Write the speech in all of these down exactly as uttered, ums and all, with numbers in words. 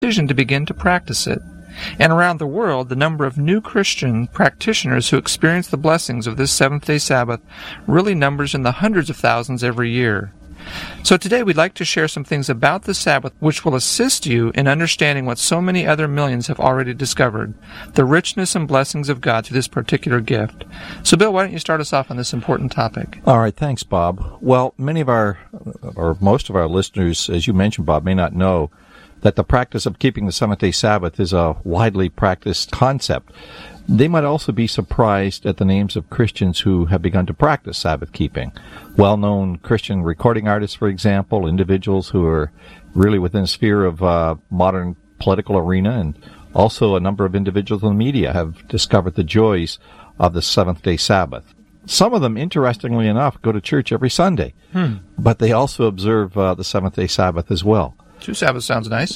decision to begin to practice it. And around the world, the number of new Christian practitioners who experience the blessings of this seventh-day Sabbath really numbers in the hundreds of thousands every year. So today we'd like to share some things about the Sabbath which will assist you in understanding what so many other millions have already discovered, the richness and blessings of God through this particular gift. So Bill, why don't you start us off on this important topic? All right, thanks, Bob. Well, many of our, or most of our listeners, as you mentioned, Bob, may not know that the practice of keeping the seventh-day Sabbath is a widely practiced concept. They might also be surprised at the names of Christians who have begun to practice Sabbath keeping. Well-known Christian recording artists, for example, individuals who are really within the sphere of uh, modern political arena, and also a number of individuals in the media have discovered the joys of the seventh-day Sabbath. Some of them, interestingly enough, go to church every Sunday, hmm. but they also observe uh, the seventh-day Sabbath as well. Two Sabbaths sounds nice.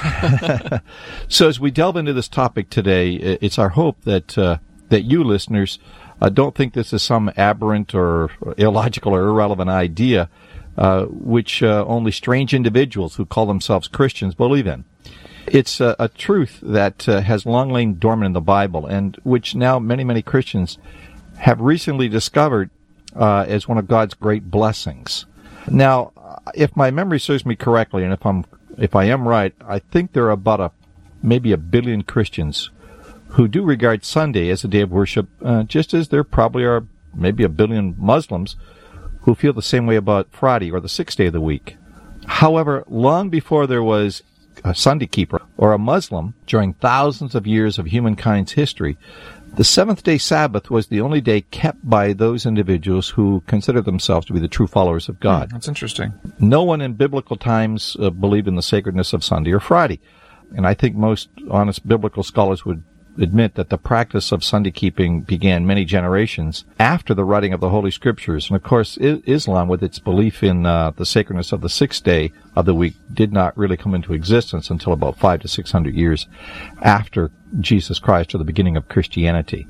Yeah. So as we delve into this topic today, it's our hope that uh, that you listeners uh, don't think this is some aberrant or illogical or irrelevant idea uh, which uh, only strange individuals who call themselves Christians believe in. It's uh, a truth that uh, has long lain dormant in the Bible, and which now many, many Christians have recently discovered uh, as one of God's great blessings. Now, if my memory serves me correctly, and if I'm if I am right, I think there are about a maybe a billion Christians who do regard Sunday as a day of worship, uh, just as there probably are maybe a billion Muslims who feel the same way about Friday or the sixth day of the week. However, long before there was a Sunday keeper or a Muslim, during thousands of years of humankind's history, the seventh-day Sabbath was the only day kept by those individuals who consider themselves to be the true followers of God. Hmm, that's interesting. No one in biblical times uh, believed in the sacredness of Sunday or Friday. And I think most honest biblical scholars would admit that the practice of Sunday keeping began many generations after the writing of the Holy Scriptures. And of course, I- Islam, with its belief in uh, the sacredness of the sixth day of the week, did not really come into existence until about five to six hundred years after Jesus Christ, or the beginning of Christianity.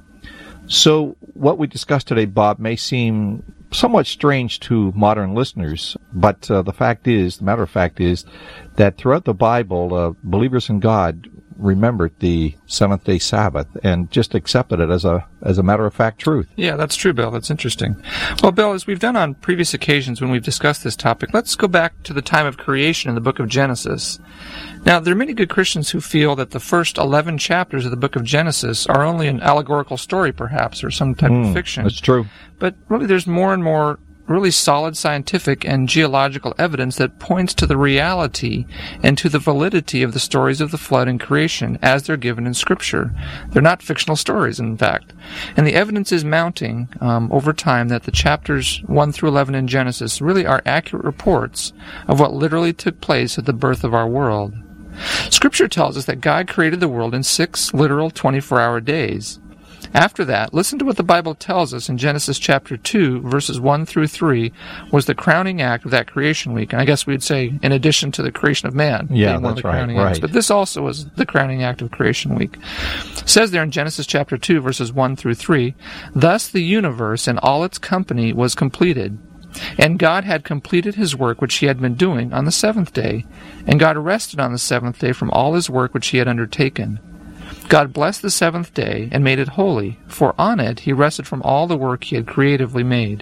So what we discussed today, Bob, may seem somewhat strange to modern listeners, but uh, the fact is, the matter of fact is, that throughout the Bible, uh, believers in God remembered the seventh-day Sabbath and just accepted it as a as a matter-of-fact truth. Yeah, that's true, Bill. That's interesting. Well, Bill, as we've done on previous occasions when we've discussed this topic, let's go back to the time of creation in the book of Genesis. Now, there are many good Christians who feel that the first eleven chapters of the book of Genesis are only an allegorical story, perhaps, or some type Mm, of fiction. That's true. But really, there's more and more really solid scientific and geological evidence that points to the reality and to the validity of the stories of the flood and creation as they're given in Scripture. They're not fictional stories, in fact. And the evidence is mounting um, over time that the chapters one through eleven in Genesis really are accurate reports of what literally took place at the birth of our world. Scripture tells us that God created the world in six literal twenty-four hour days. After that, listen to what the Bible tells us in Genesis chapter two, verses one through three, was the crowning act of that creation week. And I guess we'd say in addition to the creation of man. Yeah, being one of that's the right, crowning acts. right. But this also was the crowning act of creation week. It says there in Genesis chapter two, verses one through three, "Thus the universe and all its company was completed. And God had completed his work which he had been doing on the seventh day. And God rested on the seventh day from all his work which he had undertaken. God blessed the seventh day and made it holy, for on it he rested from all the work he had creatively made."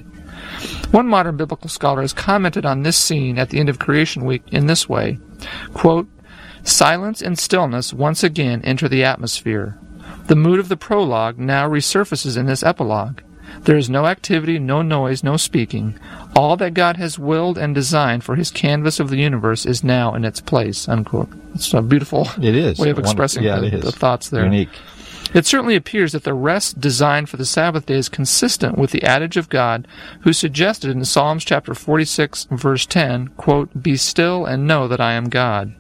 One modern biblical scholar has commented on this scene at the end of creation week in this way, quote, "Silence and stillness once again enter the atmosphere. The mood of the prologue now resurfaces in this epilogue. There is no activity, no noise, no speaking. All that God has willed and designed for his canvas of the universe is now in its place," unquote. It's a beautiful It is. way of expressing yeah, the, it is. the thoughts there. Unique. It certainly appears that the rest designed for the Sabbath day is consistent with the adage of God, who suggested in Psalms chapter forty-six, verse ten, quote, "Be still and know that I am God."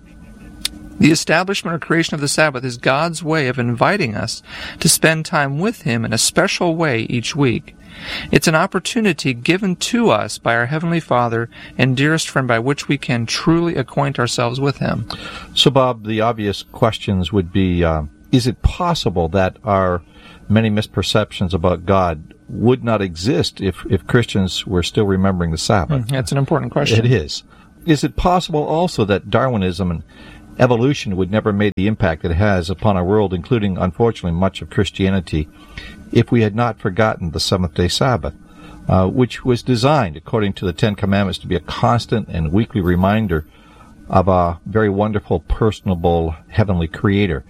The establishment or creation of the Sabbath is God's way of inviting us to spend time with him in a special way each week. It's an opportunity given to us by our Heavenly Father and dearest friend by which we can truly acquaint ourselves with him. So, Bob, the obvious questions would be, uh, is it possible that our many misperceptions about God would not exist if, if Christians were still remembering the Sabbath? Mm, that's an important question. It is. Is it possible also that Darwinism and evolution would never have made the impact it has upon our world, including, unfortunately, much of Christianity, if we had not forgotten the seventh-day Sabbath, uh, which was designed, according to the Ten Commandments, to be a constant and weekly reminder of a very wonderful, personable, heavenly Creator.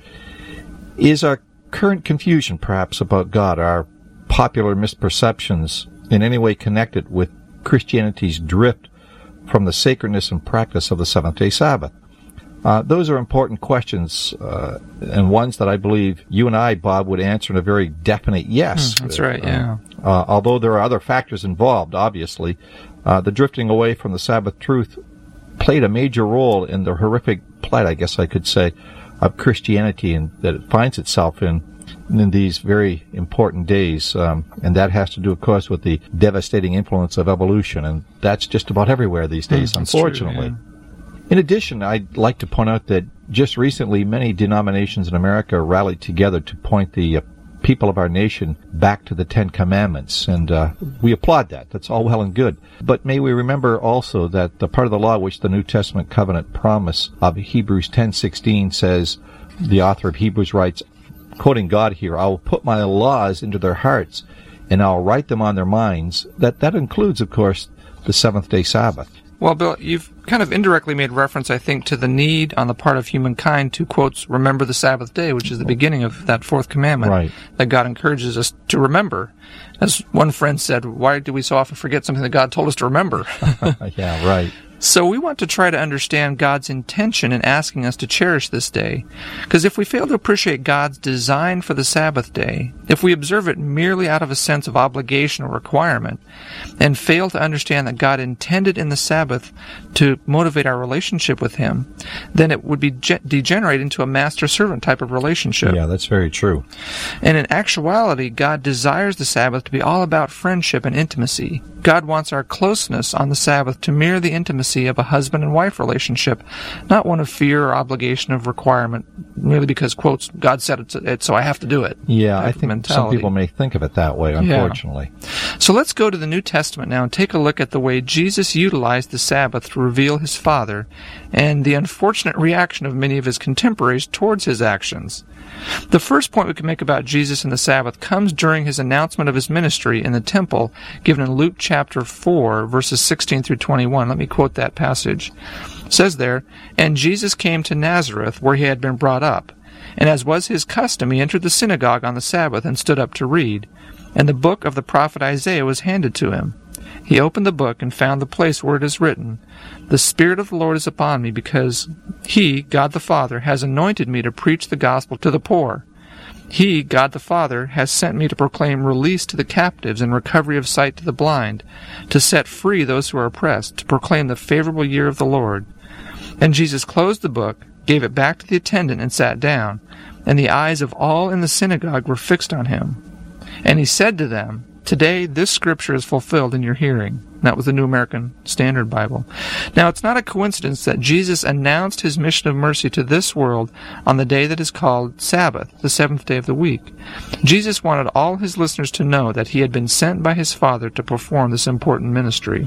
Is our current confusion, perhaps, about God, our popular misperceptions, in any way connected with Christianity's drift from the sacredness and practice of the seventh-day Sabbath? Uh, those are important questions, uh, and ones that I believe you and I, Bob, would answer in a very definite yes. Mm, that's right, yeah. Uh, uh, although there are other factors involved, obviously, uh, the drifting away from the Sabbath truth played a major role in the horrific plight, I guess I could say, of Christianity, and that it finds itself in in these very important days. Um, and that has to do, of course, with the devastating influence of evolution, and that's just about everywhere these days, mm, unfortunately. True, yeah. In addition, I'd like to point out that just recently many denominations in America rallied together to point the uh, people of our nation back to the Ten Commandments, and uh, we applaud that. That's all well and good. But may we remember also that the part of the law which the New Testament covenant promise of Hebrews ten sixteen says, the author of Hebrews writes, quoting God here, "I will put my laws into their hearts, and I'll write them on their minds." That that includes, of course, the seventh-day Sabbath. Well, Bill, you've kind of indirectly made reference, I think, to the need on the part of humankind to, quotes, remember the Sabbath day, which is the beginning of that fourth commandment, right, that God encourages us to remember. As one friend said, why do we so often forget something that God told us to remember? Yeah, right. So we want to try to understand God's intention in asking us to cherish this day. Because if we fail to appreciate God's design for the Sabbath day, if we observe it merely out of a sense of obligation or requirement, and fail to understand that God intended in the Sabbath to motivate our relationship with Him, then it would be ge- degenerate into a master-servant type of relationship. Yeah, that's very true. And in actuality, God desires the Sabbath to be all about friendship and intimacy. God wants our closeness on the Sabbath to mirror the intimacy of a husband and wife relationship, not one of fear or obligation of requirement, merely because, quotes, God said it, it so I have to do it. Yeah, I think mentality. Some people may think of it that way, unfortunately. Yeah. So let's go to the New Testament now and take a look at the way Jesus utilized the Sabbath to reveal His Father and the unfortunate reaction of many of His contemporaries towards His actions. The first point we can make about Jesus and the Sabbath comes during His announcement of His ministry in the temple, given in Luke chapter four, verses sixteen through twenty-one. Let me quote that passage. It says there, "And Jesus came to Nazareth, where He had been brought up. And as was His custom, He entered the synagogue on the Sabbath and stood up to read. And the book of the prophet Isaiah was handed to Him. He opened the book and found the place where it is written, 'The Spirit of the Lord is upon me, because He, God the Father, has anointed me to preach the gospel to the poor. He, God the Father, has sent me to proclaim release to the captives and recovery of sight to the blind, to set free those who are oppressed, to proclaim the favorable year of the Lord.' And Jesus closed the book, gave it back to the attendant, and sat down. And the eyes of all in the synagogue were fixed on Him. And He said to them, 'Today this scripture is fulfilled in your hearing.'" That was the New American Standard Bible. Now, it's not a coincidence that Jesus announced His mission of mercy to this world on the day that is called Sabbath, the seventh day of the week. Jesus wanted all His listeners to know that He had been sent by His Father to perform this important ministry.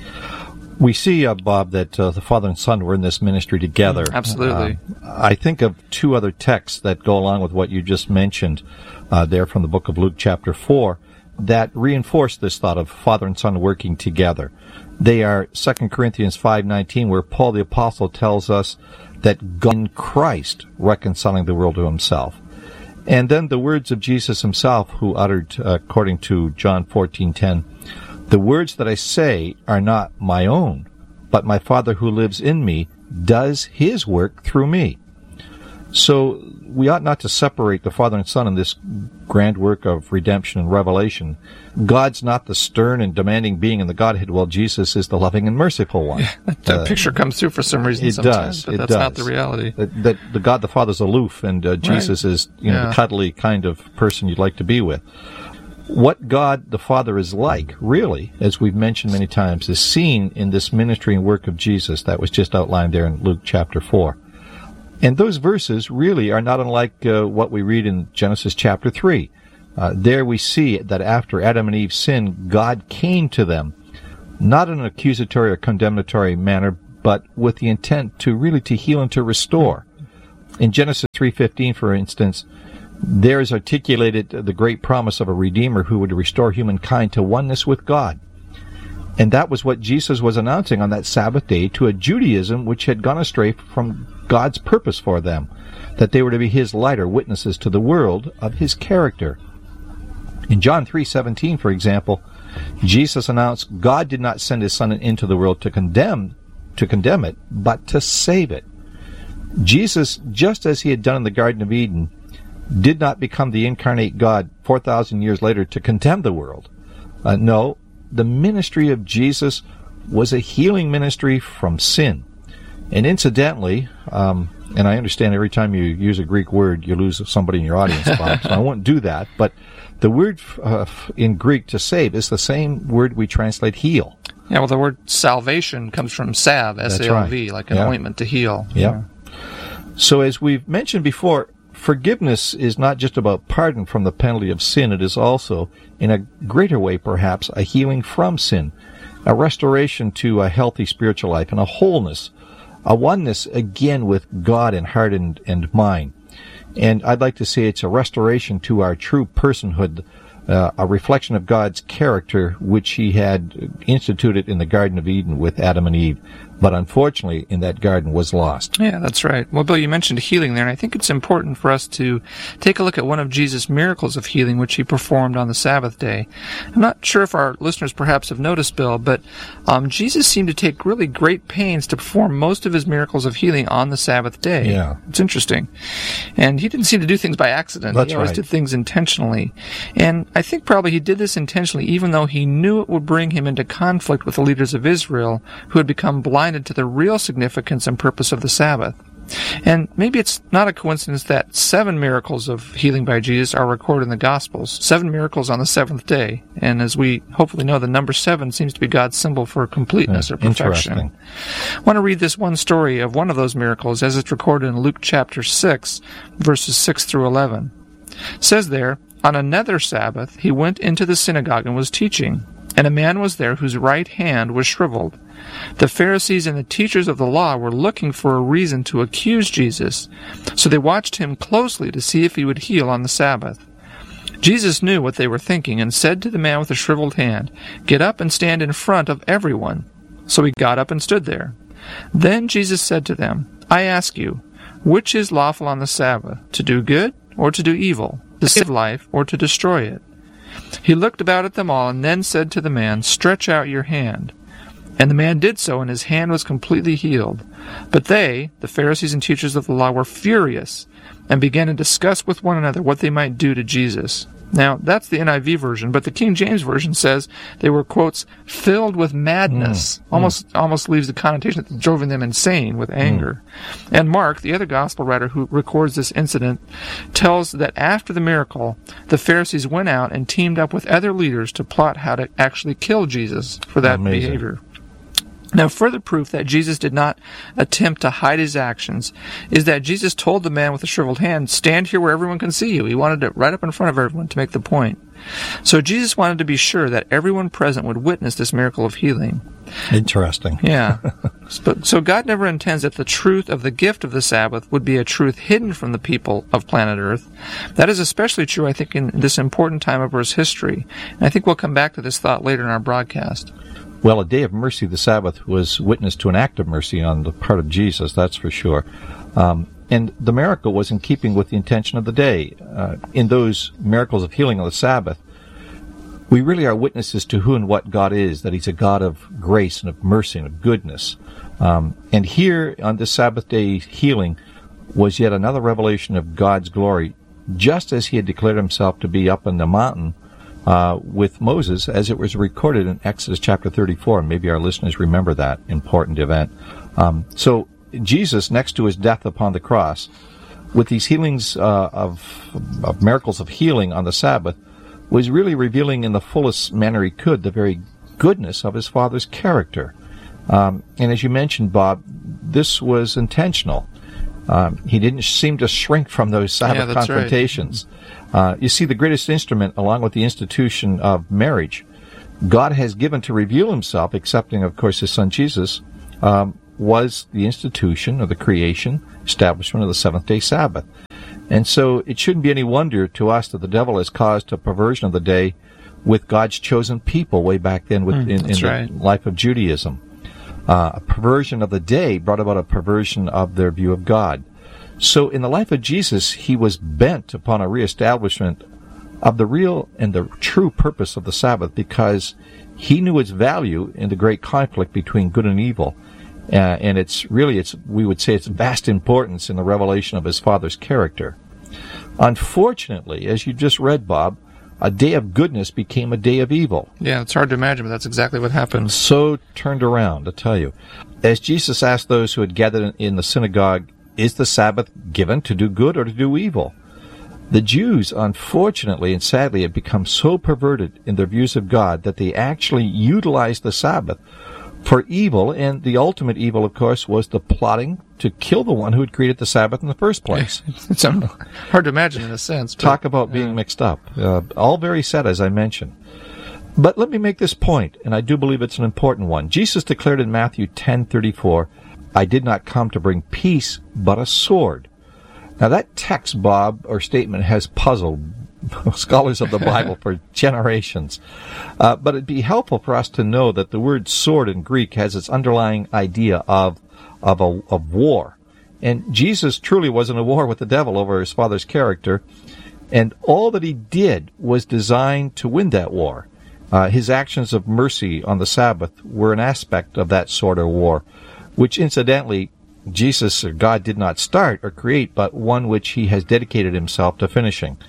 We see, uh, Bob, that uh, the Father and Son were in this ministry together. Absolutely. Uh, I think of two other texts that go along with what you just mentioned uh, there from the book of Luke chapter four that reinforce this thought of Father and Son working together. They are Second Corinthians five nineteen, where Paul the Apostle tells us that God in Christ reconciling the world to Himself. And then the words of Jesus Himself, who uttered, uh, according to John fourteen ten, "The words that I say are not my own, but my Father who lives in me does His work through me." So we ought not to separate the Father and Son in this grand work of redemption and revelation. God's not the stern and demanding being in the Godhead, while Jesus is the loving and merciful one. Yeah, that uh, picture comes through for some reason it sometimes, does, but it that's does. not the reality. That, that the God the Father's aloof, and uh, Jesus right. is you know yeah. the cuddly kind of person you'd like to be with. What God the Father is like, really, as we've mentioned many times, is seen in this ministry and work of Jesus that was just outlined there in Luke chapter four. And those verses really are not unlike uh, what we read in Genesis chapter three. Uh, there we see that after Adam and Eve sinned, God came to them, not in an accusatory or condemnatory manner, but with the intent to really to heal and to restore. in Genesis three fifteen, for instance, there is articulated the great promise of a Redeemer who would restore humankind to oneness with God. And that was what Jesus was announcing on that Sabbath day to a Judaism which had gone astray from God's purpose for them, that they were to be his light or witnesses to the world of his character. In John three seventeen, for example, Jesus announced God did not send his Son into the world to condemn, to condemn it, but to save it. Jesus, just as he had done in the Garden of Eden, did not become the incarnate God four thousand years later to condemn the world. Uh, no, the ministry of Jesus was a healing ministry from sin. And incidentally, um, and I understand every time you use a Greek word, you lose somebody in your audience, Bob, so I won't do that, but the word uh, in Greek to save is the same word we translate heal. Yeah, well, the word salvation comes from salve, S A L V, right. like an yeah. ointment to heal. Yeah. yeah. So as we've mentioned before, forgiveness is not just about pardon from the penalty of sin. It is also, in a greater way perhaps, a healing from sin, a restoration to a healthy spiritual life, and a wholeness, a oneness again with God in heart and, and mind. And I'd like to say it's a restoration to our true personhood, uh, a reflection of God's character, which he had instituted in the Garden of Eden with Adam and Eve, but unfortunately in that garden was lost. Yeah, that's right. Well, Bill, you mentioned healing there, and I think it's important for us to take a look at one of Jesus' miracles of healing, which he performed on the Sabbath day. I'm not sure if our listeners perhaps have noticed, Bill, but um, Jesus seemed to take really great pains to perform most of his miracles of healing on the Sabbath day. Yeah. It's interesting. And he didn't seem to do things by accident. That's he always right. did things intentionally. And I think probably he did this intentionally, even though he knew it would bring him into conflict with the leaders of Israel, who had become blinded to the real significance and purpose of the Sabbath. And maybe it's not a coincidence that seven miracles of healing by Jesus are recorded in the Gospels, seven miracles on the seventh day. And as we hopefully know, the number seven seems to be God's symbol for completeness yeah, or perfection. Interesting. I want to read this one story of one of those miracles as it's recorded in Luke chapter six, verses six through eleven. It says there, "On another Sabbath he went into the synagogue and was teaching, and a man was there whose right hand was shriveled. The Pharisees and the teachers of the law were looking for a reason to accuse Jesus, so they watched him closely to see if he would heal on the Sabbath. Jesus knew what they were thinking and said to the man with the shriveled hand, 'Get up and stand in front of everyone.' So he got up and stood there. Then Jesus said to them, 'I ask you, which is lawful on the Sabbath, to do good or to do evil, to save life or to destroy it?' He looked about at them all and then said to the man, 'Stretch out your hand.' And the man did so, and his hand was completely healed. But they, the Pharisees and teachers of the law, were furious and began to discuss with one another what they might do to Jesus." Now, that's the N I V version, but the King James Version says they were, quotes, filled with madness. Mm, almost mm. almost leaves the connotation that drove them insane with anger. Mm. And Mark, the other gospel writer who records this incident, tells that after the miracle, the Pharisees went out and teamed up with other leaders to plot how to actually kill Jesus for that Amazing. behavior. Now, further proof that Jesus did not attempt to hide his actions is that Jesus told the man with the shriveled hand, "Stand here where everyone can see you." He wanted it right up in front of everyone to make the point. So Jesus wanted to be sure that everyone present would witness this miracle of healing. Interesting. Yeah. So God never intends that the truth of the gift of the Sabbath would be a truth hidden from the people of planet Earth. That is especially true, I think, in this important time of Earth's history. And I think we'll come back to this thought later in our broadcast. Well, a day of mercy, the Sabbath, was witness to an act of mercy on the part of Jesus, that's for sure. Um, and the miracle was in keeping with the intention of the day. Uh, in those miracles of healing on the Sabbath, we really are witnesses to who and what God is, that he's a God of grace and of mercy and of goodness. Um, and here, on this Sabbath day healing, was yet another revelation of God's glory, just as he had declared himself to be up on the mountain Uh, with Moses, as it was recorded in Exodus chapter thirty-four. And maybe our listeners remember that important event. Um, so Jesus, next to his death upon the cross, with these healings uh, of, of miracles of healing on the Sabbath, was really revealing in the fullest manner he could the very goodness of his Father's character. Um, and as you mentioned, Bob, this was intentional. Um, he didn't seem to shrink from those Sabbath yeah, that's confrontations. Right. Uh, you see, the greatest instrument, along with the institution of marriage, God has given to reveal himself, accepting, of course, his Son Jesus, um, was the institution or the creation, establishment of the seventh-day Sabbath. And so it shouldn't be any wonder to us that the devil has caused a perversion of the day with God's chosen people way back then with, mm, in, in right. the life of Judaism. Uh, a perversion of the day brought about a perversion of their view of God. So in the life of Jesus, he was bent upon a reestablishment of the real and the true purpose of the Sabbath because he knew its value in the great conflict between good and evil. Uh, and it's really, it's we would say its vast importance in the revelation of his Father's character. Unfortunately, as you just read, Bob, a day of goodness became a day of evil. Yeah, it's hard to imagine, but that's exactly what happened. So turned around, I tell you. As Jesus asked those who had gathered in the synagogue, is the Sabbath given to do good or to do evil? The Jews, unfortunately and sadly, had become so perverted in their views of God that they actually utilized the Sabbath for evil, and the ultimate evil, of course, was the plotting to kill the one who had created the Sabbath in the first place. It's hard to imagine in a sense. But, Talk about being yeah. mixed up. Uh, all very sad, as I mentioned. But let me make this point, and I do believe it's an important one. Jesus declared in Matthew ten thirty-four, I did not come to bring peace, but a sword. Now that text, Bob, or statement has puzzled scholars of the Bible for generations. Uh, but it'd be helpful for us to know that the word sword in Greek has its underlying idea of of a of war. And Jesus truly was in a war with the devil over his Father's character, and all that he did was designed to win that war. Uh, his actions of mercy on the Sabbath were an aspect of that sort of war, which incidentally Jesus or God did not start or create, but one which he has dedicated himself to finishing.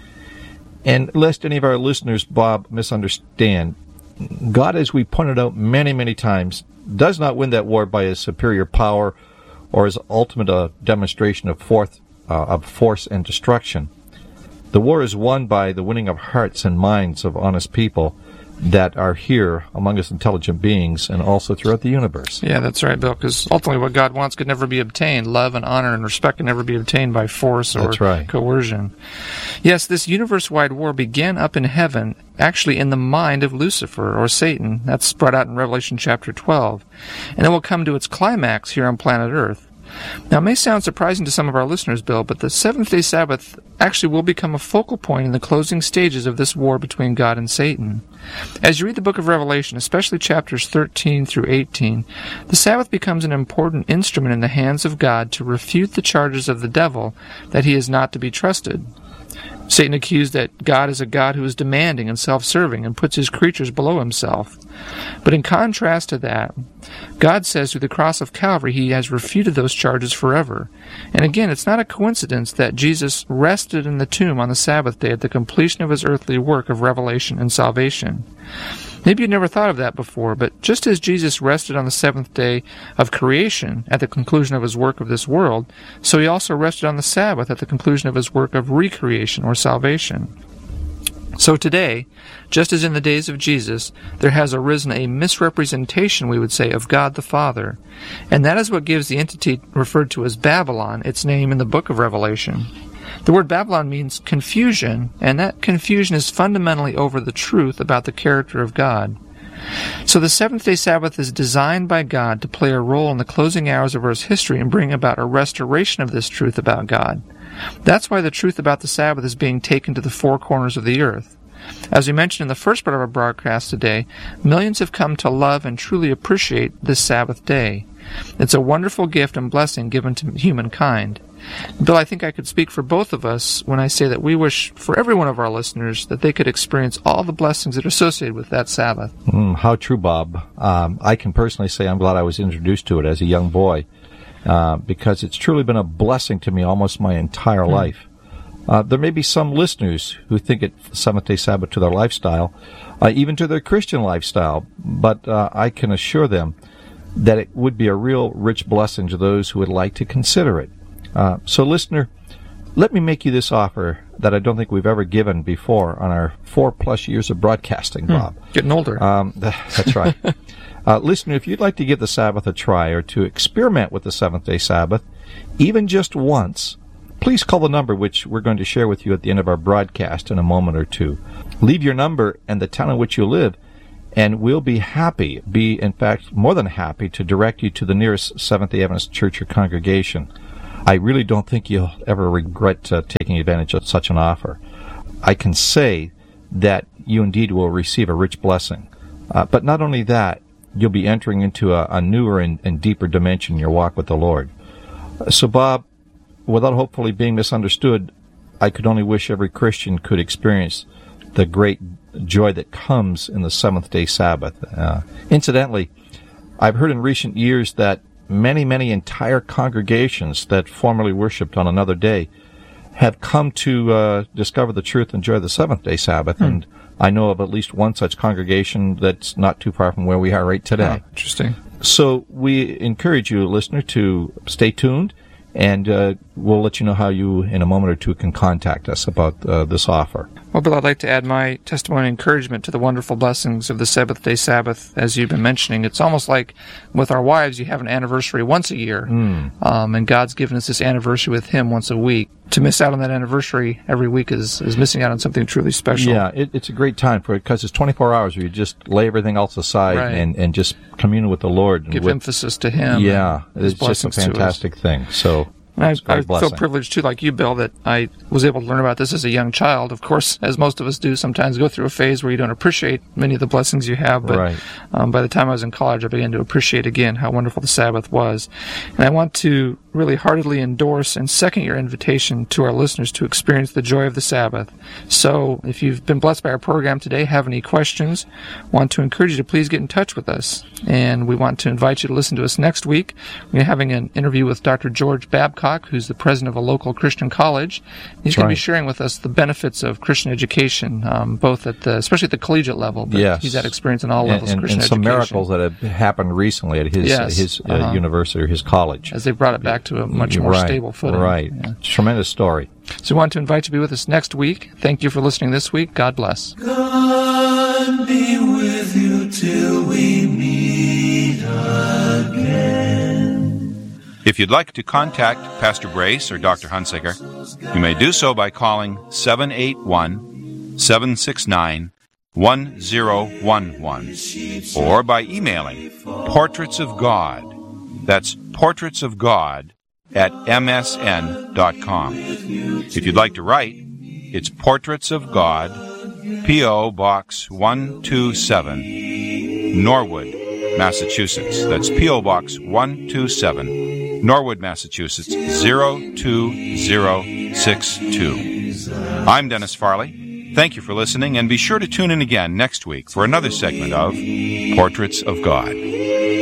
And lest any of our listeners, Bob, misunderstand, God, as we pointed out many, many times, does not win that war by his superior power or his ultimate uh, demonstration of, forth, uh, of force and destruction. The war is won by the winning of hearts and minds of honest people that are here among us intelligent beings and also throughout the universe. Yeah, that's right, Bill, because ultimately what God wants could never be obtained. Love and honor and respect can never be obtained by force or that's right. coercion. Yes, this universe-wide war began up in heaven, actually in the mind of Lucifer, or Satan. That's brought out in Revelation chapter twelve. And it will come to its climax here on planet Earth. Now, it may sound surprising to some of our listeners, Bill, but the seventh-day Sabbath actually will become a focal point in the closing stages of this war between God and Satan. As you read the book of Revelation, especially chapters thirteen through eighteen, the Sabbath becomes an important instrument in the hands of God to refute the charges of the devil that he is not to be trusted. Satan accused that God is a God who is demanding and self-serving and puts his creatures below himself. But in contrast to that, God says through the cross of Calvary he has refuted those charges forever. And again, it's not a coincidence that Jesus rested in the tomb on the Sabbath day at the completion of his earthly work of revelation and salvation. Maybe you'd never thought of that before, but just as Jesus rested on the seventh day of creation at the conclusion of his work of this world, so he also rested on the Sabbath at the conclusion of his work of recreation or salvation. So today, just as in the days of Jesus, there has arisen a misrepresentation, we would say, of God the Father, and that is what gives the entity referred to as Babylon its name in the book of Revelation. The word Babylon means confusion, and that confusion is fundamentally over the truth about the character of God. So the seventh-day Sabbath is designed by God to play a role in the closing hours of Earth's history and bring about a restoration of this truth about God. That's why the truth about the Sabbath is being taken to the four corners of the earth. As we mentioned in the first part of our broadcast today, millions have come to love and truly appreciate this Sabbath day. It's a wonderful gift and blessing given to humankind. Bill, I think I could speak for both of us when I say that we wish for every one of our listeners that they could experience all the blessings that are associated with that Sabbath. Mm, how true, Bob. Um, I can personally say I'm glad I was introduced to it as a young boy uh, because it's truly been a blessing to me almost my entire mm. life. Uh, there may be some listeners who think it's the seventh-day Sabbath to their lifestyle, uh, even to their Christian lifestyle, but uh, I can assure them that it would be a real rich blessing to those who would like to consider it. Uh, so, listener, let me make you this offer that I don't think we've ever given before on our four-plus years of broadcasting, Bob. Hmm, getting older. Um, that's right. uh, listener, if you'd like to give the Sabbath a try or to experiment with the seventh-day Sabbath, even just once, please call the number which we're going to share with you at the end of our broadcast in a moment or two. Leave your number and the town in which you live, And we'll be happy, be in fact more than happy, to direct you to the nearest Seventh-day Adventist church or congregation. I really don't think you'll ever regret uh, taking advantage of such an offer. I can say that you indeed will receive a rich blessing. Uh, but not only that, you'll be entering into a, a newer and, and deeper dimension in your walk with the Lord. Uh, so, Bob, without hopefully being misunderstood, I could only wish every Christian could experience the great joy that comes in the seventh-day Sabbath. Uh, incidentally, I've heard in recent years that many, many entire congregations that formerly worshipped on another day have come to uh, discover the truth and joy of the seventh-day Sabbath, hmm. and I know of at least one such congregation that's not too far from where we are right today. Oh, interesting. So we encourage you, listener, to stay tuned, and uh, we'll let you know how you, in a moment or two, can contact us about uh, this offer. Well, Bill, I'd like to add my testimony and encouragement to the wonderful blessings of the seventh-day Sabbath, as you've been mentioning. It's almost like with our wives, you have an anniversary once a year, mm. um, and God's given us this anniversary with Him once a week. To miss out on that anniversary every week is, is missing out on something truly special. Yeah, it, it's a great time for it, because it's twenty-four hours where you just lay everything else aside right. and, and just commune with the Lord. And give with, emphasis to Him. Yeah, it's just a fantastic thing. So. I, I feel privileged, too, like you, Bill, that I was able to learn about this as a young child. Of course, as most of us do, sometimes go through a phase where you don't appreciate many of the blessings you have. But right. um, by the time I was in college, I began to appreciate again how wonderful the Sabbath was. And I want to really heartily endorse and second your invitation to our listeners to experience the joy of the Sabbath. So if you've been blessed by our program today, have any questions, want to encourage you to please get in touch with us. And we want to invite you to listen to us next week. We're having an interview with Doctor George Babcock, who's the president of a local Christian college. He's going right. to be sharing with us the benefits of Christian education, um, both at the, especially at the collegiate level. But yes. he's had experience in all levels and, of Christian and some education. miracles that have happened recently at his yes. his uh, uh-huh. university or his college. As they brought it back to a much more right. stable footing. Right. Yeah. Tremendous story. So we want to invite you to be with us next week. Thank you for listening this week. God bless. God be with you till we meet again. If you'd like to contact Pastor Brace or Doctor Hunsaker, you may do so by calling seven eight one, seven six nine, one zero one one or by emailing Portraits of God. That's Portraits of God at m s n dot com. If you'd like to write, it's Portraits of God, P O. Box one two seven, Norwood, Massachusetts. That's P O. Box one two seven, Norwood, Massachusetts, zero two zero six two. I'm Dennis Farley. Thank you for listening, and be sure to tune in again next week for another segment of Portraits of God.